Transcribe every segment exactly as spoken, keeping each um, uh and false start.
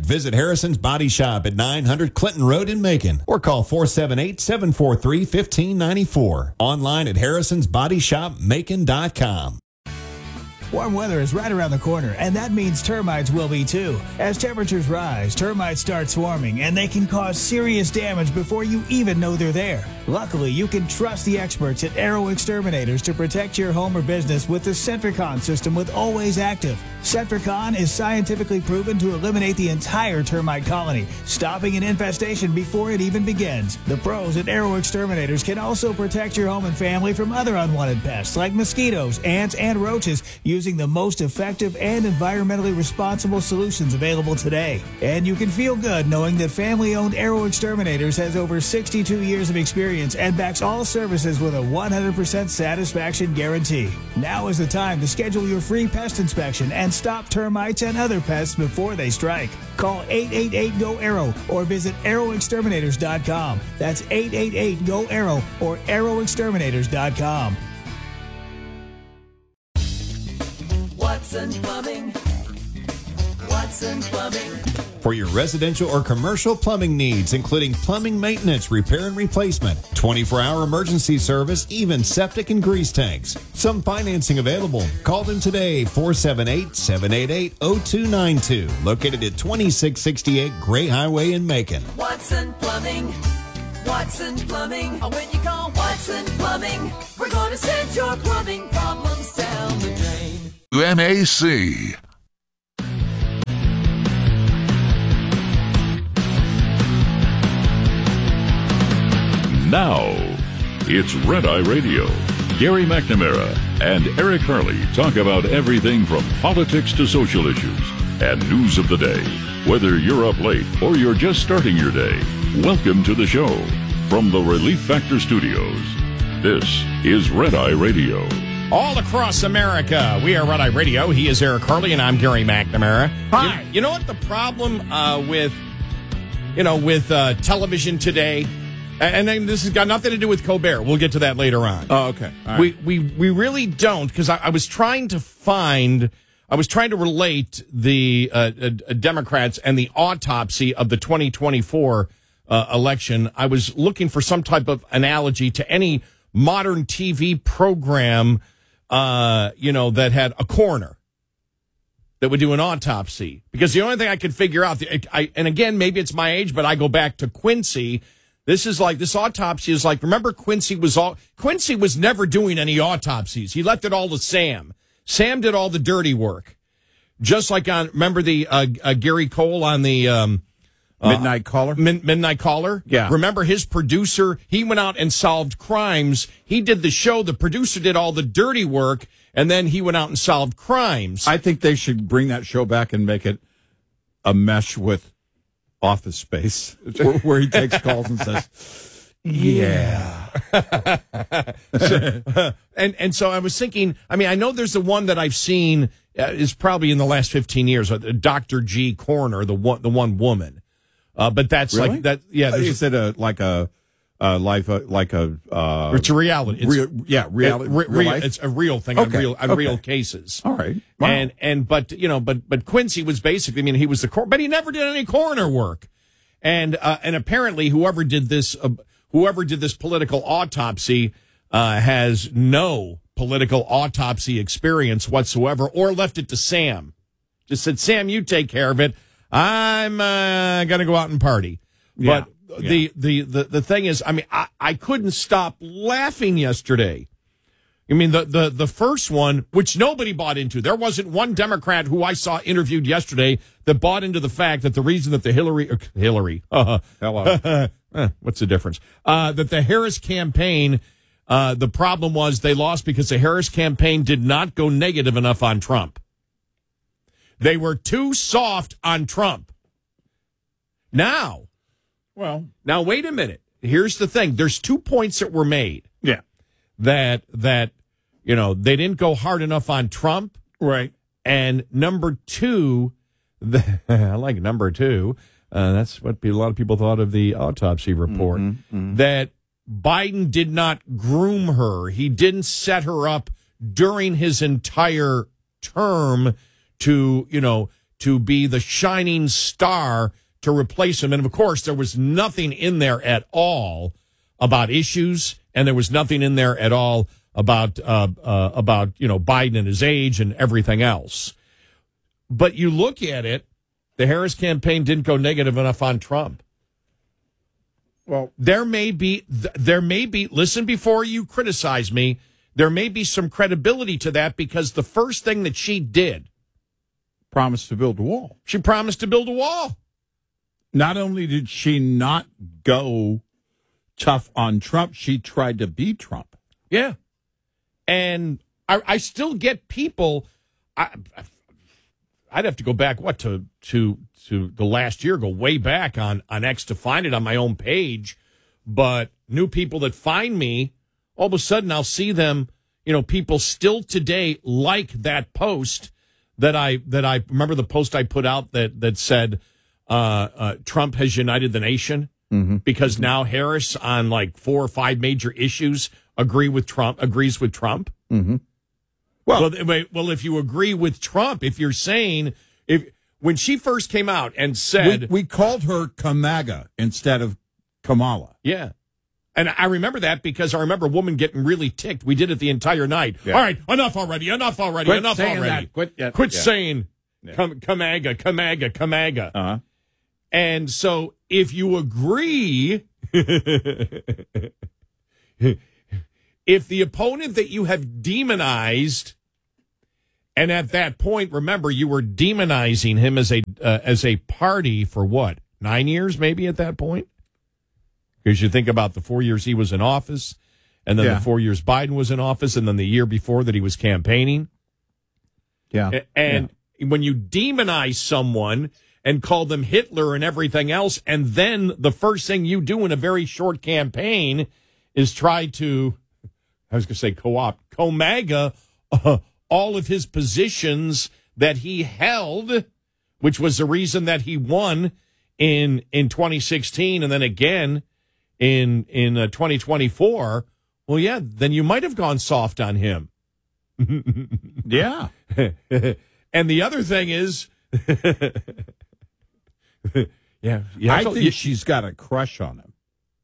Visit Harrison's Body Shop at nine hundred Clinton Road in Macon or call four seven eight, seven four three, one five nine four. Online at harrisons body shop macon dot com. Warm weather is right around the corner, and that means termites will be too. As temperatures rise, termites start swarming, and they can cause serious damage before you even know they're there. Luckily, you can trust the experts at Arrow Exterminators to protect your home or business with the Centricon system with Always Active. Centricon is scientifically proven to eliminate the entire termite colony, stopping an infestation before it even begins. The pros at Arrow Exterminators can also protect your home and family from other unwanted pests like mosquitoes, ants, and roaches using the most effective and environmentally responsible solutions available today. And you can feel good knowing that family-owned Arrow Exterminators has over sixty-two years of experience and backs all services with a one hundred percent satisfaction guarantee. Now is the time to schedule your free pest inspection and stop termites and other pests before they strike. Call eight eight eight, G O, ARROW or visit arrow exterminators dot com. That's eight eight eight, G O, ARROW or arrow exterminators dot com. Watson Plumbing. Watson Plumbing. For your residential or commercial plumbing needs, including plumbing maintenance, repair and replacement, twenty-four hour emergency service, even septic and grease tanks. Some financing available. Call them today, four seven eight, seven eight eight, zero two nine two. Located at twenty-six sixty-eight Gray Highway in Macon. Watson Plumbing. Watson Plumbing. When you call Watson Plumbing, we're going to send your plumbing problems down the drain. M A C. Now, it's Red Eye Radio. Gary McNamara and Eric Harley talk about everything from politics to social issues and news of the day. Whether you're up late or you're just starting your day, welcome to the show. From the Relief Factor Studios, this is Red Eye Radio. All across America, we are Red Eye Radio. He is Eric Harley, and I'm Gary McNamara. Hi. You, you know what the problem uh, with, you know, with uh, television today, and then this has got nothing to do with Colbert. We'll get to that later on. Oh, okay. All right. We we we really don't, because I, I was trying to find, I was trying to relate the uh, uh, Democrats and the autopsy of the twenty twenty-four uh, election. I was looking for some type of analogy to any modern T V program, uh, you know, that had a coroner that would do an autopsy. Because the only thing I could figure out, I, and again, maybe it's my age, but I go back to Quincy. This is like, this autopsy is like, remember Quincy was all, Quincy was never doing any autopsies. He left it all to Sam. Sam did all the dirty work. Just like on, remember the, uh, uh Gary Cole on the, um, Midnight Caller? Min- Midnight Caller? Yeah. Remember his producer? He went out and solved crimes. He did the show. The producer did all the dirty work, and then he went out and solved crimes. I think they should bring that show back and make it a mesh with Office Space, where he takes calls and says, yeah. so, uh, and, and so I was thinking, I mean, I know there's the one that I've seen uh, is probably in the last fifteen years, uh, Doctor G. Coroner, the one, the one woman. Uh, but that's really? like that. Yeah. Is it a, like a, uh, life, uh, like a, uh, it's a reality. It's, real, yeah, reality. It, re, real real, life? it's a real thing okay. on real, on okay. real cases. All right. Wow. And, and, but, you know, but, but Quincy was basically, I mean, he was the cor, but he never did any coroner work. And, uh, and apparently whoever did this, uh, whoever did this political autopsy, uh, has no political autopsy experience whatsoever, or left it to Sam. Just said, Sam, you take care of it. I'm, uh, gonna go out and party. Yeah. But yeah. the, the, the, the thing is, I mean, I, I couldn't stop laughing yesterday. I mean, the, the, the first one, which nobody bought into. There wasn't one Democrat who I saw interviewed yesterday that bought into the fact that the reason that the Hillary, uh, Hillary, uh, Hello. eh, what's the difference? Uh, that the Harris campaign, uh, the problem was they lost because the Harris campaign did not go negative enough on Trump. They were too soft on Trump. Now, Well, now wait a minute. Here's the thing. There's two points that were made. yeah. That, that, you know, they didn't go hard enough on Trump. Right. And number two, the, I like number two. Uh, that's what a lot of people thought of the autopsy report. Mm-hmm, mm-hmm. That Biden did not groom her. He didn't set her up during his entire term to, you know, to be the shining star to replace him. And of course, there was nothing in there at all about issues, and there was nothing in there at all about uh, uh, about you know Biden and his age and everything else. But you look at it, the Harris campaign didn't go negative enough on Trump. Well, There may be, there may be, listen before you criticize me, there may be some credibility to that because the first thing that she did, promised to build a wall. she promised to build a wall. Not only did she not go tough on Trump, she tried to be Trump. Yeah. And I, I still get people, I, I'd have to go back, what, to, to, to the last year, go way back on, on X to find it on my own page. But new people that find me, all of a sudden I'll see them, you know, people still today like that post that I, that I remember the post I put out that, that said, uh, uh, Trump has united the nation mm-hmm. because mm-hmm. now Harris on like four or five major issues agree with Trump, agrees with Trump. Mm-hmm. Well, well, well, if you agree with Trump, if you're saying, if when she first came out and said, we, we called her Kamaga instead of Kamala. Yeah. And I remember that because I remember a woman getting really ticked. We did it the entire night. Yeah. All right, enough already, enough already, Quit enough saying already. that. Quit, yeah, Quit yeah. saying, Yeah. Kam- Kamaga, Kamaga, Kamaga. Uh-huh. And so if you agree, if the opponent that you have demonized, and at that point, remember, you were demonizing him as a uh, as a party for what, nine years maybe at that point? Because you think about the four years he was in office, and then Yeah. the four years Biden was in office, and then the year before that he was campaigning. Yeah. A- And when you demonize someone and call them Hitler and everything else, and then the first thing you do in a very short campaign is try to, I was going to say co-opt, co-MAGA uh, all of his positions that he held, which was the reason that he won in in twenty sixteen and then again in in uh, twenty twenty-four. Well, yeah, then you might have gone soft on him. Yeah. And the other thing is, yeah, you I have to- think you- she's got a crush on him.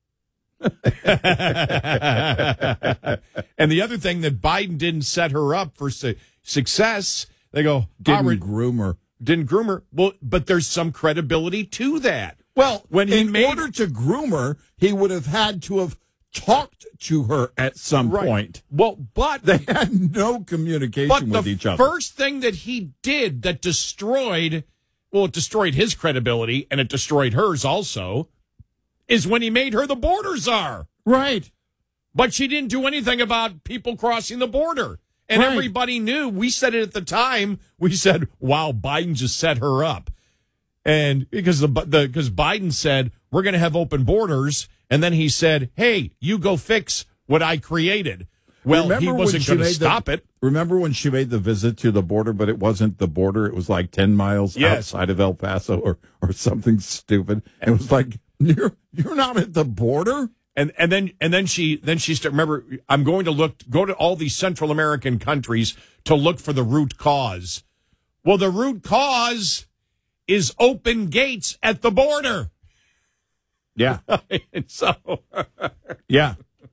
and the other thing that Biden didn't set her up for su- success. They go, Didn't "Already- groom her. didn't groom her. Well, but there's some credibility to that. Well, When he in made- order to groom her, he would have had to have talked to her at some Right. point. Well, but They had no communication but with the each other. first thing that he did that destroyed, well, it destroyed his credibility and it destroyed hers also, is when he made her the border czar. Right. But she didn't do anything about people crossing the border. And Right. everybody knew. We said it at the time. We said, wow, Biden just set her up. And because the the because Biden said, we're going to have open borders. And then he said, hey, you go fix what I created. Well, Remember he when wasn't she going to made the- stop it. Remember when she made the visit to the border, but it wasn't the border? It was like ten miles Yes. outside of El Paso or, or something stupid. It was like, you're you're not at the border? And and then and then she then she started, remember, I'm going to look go to all these Central American countries to look for the root cause. Well, the root cause is open gates at the border. Yeah. And so Yeah.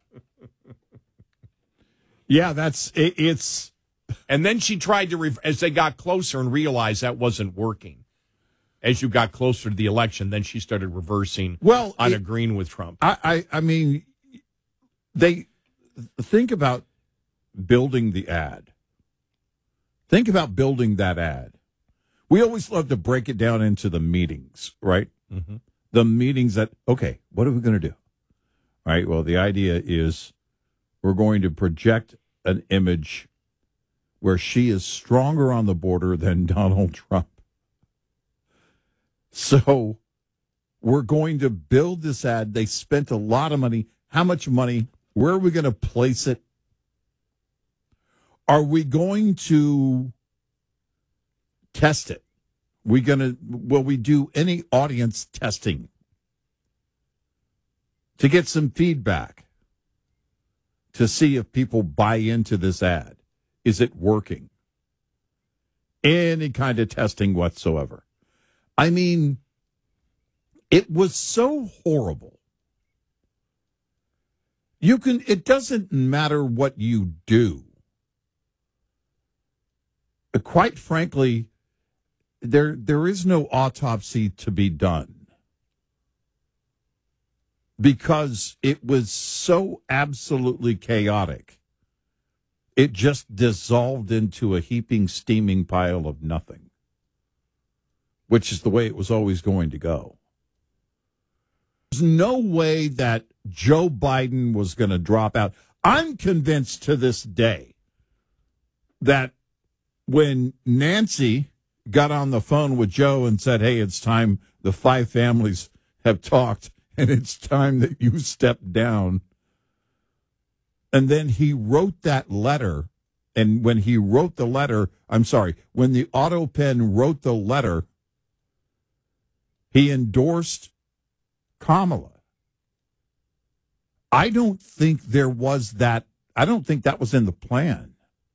Yeah, that's it, it's and then she tried to re- as they got closer and realized that wasn't working. As you got closer to the election, then she started reversing Well, on it- agreeing with Trump. I, I I mean they think about building the ad. Think about building that ad. We always love to break it down into the meetings, right? Mm-hmm. The meetings that, okay, what are we going to do? All right, well, the idea is we're going to project an image where she is stronger on the border than Donald Trump. So we're going to build this ad. They spent a lot of money. How much money? Where are we going to place it? Are we going to test it? We going to will we do any audience testing to get some feedback to see if people buy into this ad? Is it working? any kind of testing whatsoever. I mean, it was so horrible. You can, it doesn't matter what you do. Quite frankly, there there is no autopsy to be done because it was so absolutely chaotic. It just dissolved into a heaping, steaming pile of nothing, which is the way it was always going to go. There's no way that Joe Biden was going to drop out. I'm convinced to this day that when Nancy got on the phone with Joe and said, hey, it's time, the five families have talked, and it's time that you step down. And then he wrote that letter, and when he wrote the letter, I'm sorry, when the auto pen wrote the letter, he endorsed Kamala. I don't think there was that, I don't think that was in the plan.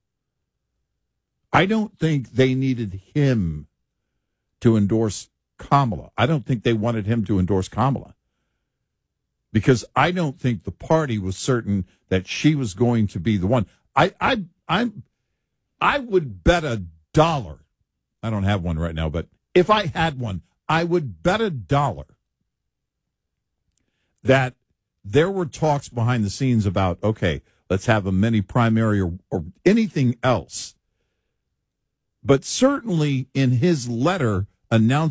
I don't think they needed him to endorse Kamala. I don't think they wanted him to endorse Kamala. Because I don't think the party was certain that she was going to be the one. I I I I would bet a dollar. I don't have one right now, but if I had one, I would bet a dollar that there were talks behind the scenes about, okay, let's have a mini primary or, or anything else. But certainly in his letter announcing